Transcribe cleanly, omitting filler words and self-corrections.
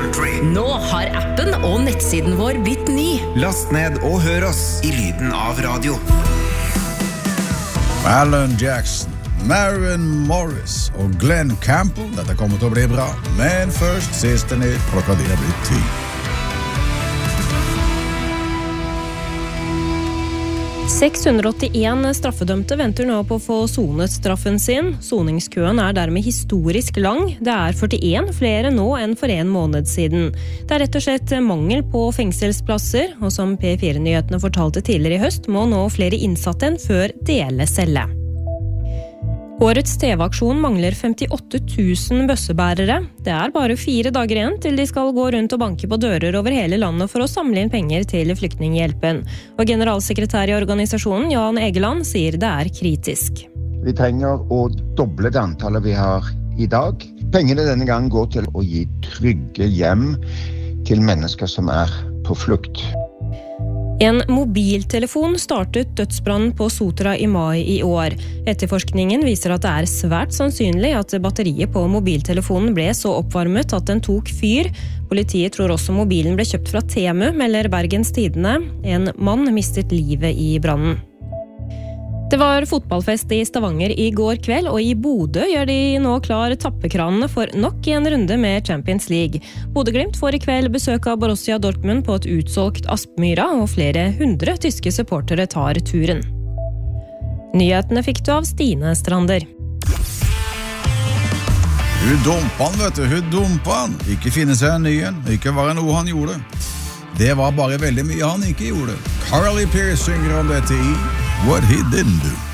country. Nå har appen og nettsiden vår blitt ny. Last ned og hør oss I lyden av radio. Alan Jackson, Maren Morris og Glenn Campbell. Dette kommer til å bli bra. Men først siste nytt, klokka de blitt 10. 681 straffedømte venter nå på å få sonet straffen sin. Soningskøen dermed historisk lang. Det 41 flere nå enn for en måned siden. Det rett og slett mangel på fengselsplasser, og som P4-nyhetene fortalte tidligere I høst, må nå flere innsatte enn før dele celle. Årets TV-aksjon mangler 58 000 bøssebærere. Det bare 4 dager igjen til de skal gå rundt og banke på dører over hele landet for å samle inn penger til flyktninghjelpen. Og generalsekretær I organisasjonen, Jan Egeland, sier det kritisk. Vi trenger å doble det antallet vi har I dag. Pengene denne gangen går til å gi trygge hjem til mennesker som på flukt. En mobiltelefon startet dødsbrannen på Sotra I mai I år. Etterforskningen viser at det svært sannsynlig at batteriet på mobiltelefonen ble så oppvarmet at den tok fyr. Politiet tror også mobilen ble kjøpt fra Temu, melder Bergens Tidende. En mann mistet livet I brannen. Det var fotballfest I Stavanger I går kveld, og I Bodø gjør de nå klar tappekranene for nok en runde med Champions League. Bodø-Glimt får I kveld besøk av Borussia Dortmund på et utsolgt Aspmyra, og flere 100 tyske supportere tar turen. Nyhetene fikk du av Stine Strander. Hun dumpa han, vet du. Hun dumpa han. Ikke finne seg en ny en. Ikke var det noe han gjorde. Det var bare veldig mye han ikke gjorde. Carly Pearce synger om dette I What He Didn't Do.